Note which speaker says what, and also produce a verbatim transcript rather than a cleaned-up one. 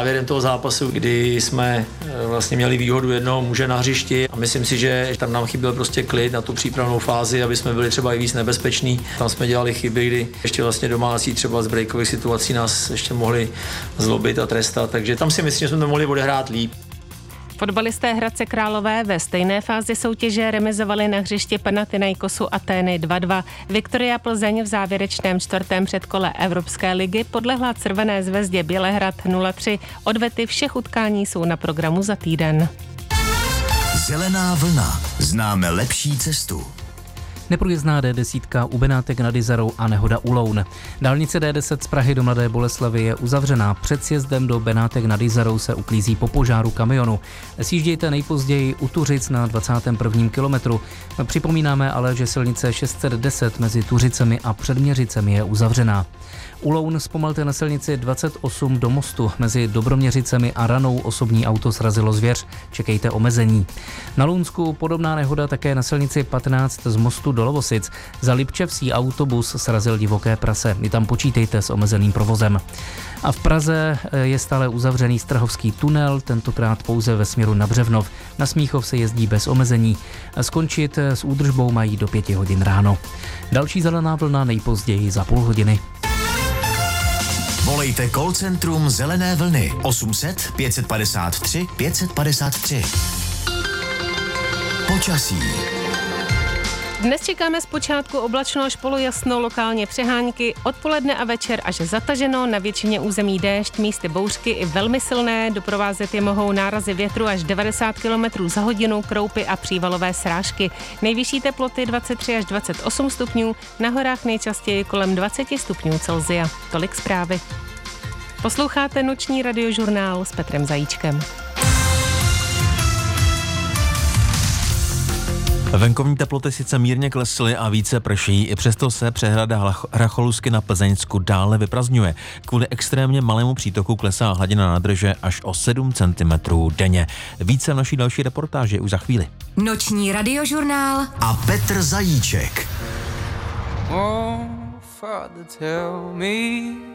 Speaker 1: závěrem toho zápasu, kdy jsme vlastně měli výhodu jednoho muže na hřišti a myslím si, že tam nám chyběl prostě klid na tu přípravnou fázi, aby jsme byli třeba i víc nebezpeční. Tam jsme dělali chyby, kdy ještě vlastně domácí třeba z breakových situací nás ještě mohli zlobit a trestat, takže tam si myslím, že jsme to mohli odehrát líp.
Speaker 2: Fotbalisté Hradce Králové ve stejné fázi soutěže remizovali na hřišti Panathinaikosu Atény dva dva. Viktoria Plzeň v závěrečném čtvrtém předkole Evropské ligy podlehla Červené zvezdě Bělehrad nula tři. Odvety všech utkání jsou na programu za týden.
Speaker 3: Zelená vlna. Známe lepší cestu.
Speaker 4: Neprůjezdná D deset u Benátek nad Izarou a nehoda u Loun. Dálnice D deset z Prahy do Mladé Boleslavi je uzavřená. Před sjezdem do Benátek nad Izarou se uklízí po požáru kamionu. Sjíždějte nejpozději u Tuřic na dvacátém prvním kilometru. Připomínáme ale, že silnice šest set deset mezi Tuřicemi a Předměřicemi je uzavřená. U Loun zpomalte na silnici dvacet osm do Mostu. Mezi Dobroměřicemi a Ranou osobní auto srazilo zvěř. Čekejte omezení. Na Lounsku podobná nehoda také na silnici patnáct z Mostu do Lovosic. Za Lipčevsí autobus srazil divoké prase. I tam počítejte s omezeným provozem. A v Praze je stále uzavřený Strahovský tunel, tentokrát pouze ve směru na Břevnov. Na Smíchov se jezdí bez omezení. Skončit s údržbou mají do pěti hodin ráno. Další zelená vlna nejpozději za půl hodiny.
Speaker 3: Volejte call centrum Zelené vlny osm set pět padesát tři pět padesát tři. Počasí.
Speaker 2: Dnes čekáme zpočátku oblačno až polojasno, lokálně přehánky, odpoledne a večer až zataženo, na většině území déšť, místy bouřky i velmi silné, doprovázet je mohou nárazy větru až devadesát kilometrů za hodinu, kroupy a přívalové srážky. Nejvyšší teploty dvacet tři až dvacet osm stupňů, na horách nejčastěji kolem dvacet stupňů Celsia. Tolik zprávy. Posloucháte noční radiožurnál s Petrem Zajíčkem.
Speaker 5: Venkovní teploty sice mírně klesly a více prší, i přesto se přehrada Racholusky na Plzeňsku dále vyprazňuje. Kvůli extrémně malému přítoku klesá hladina nádrže až o sedm centimetrů denně. Více v naší další reportáži už za chvíli.
Speaker 3: Noční radiožurnál a Petr Zajíček.
Speaker 6: Oh, Father, tell me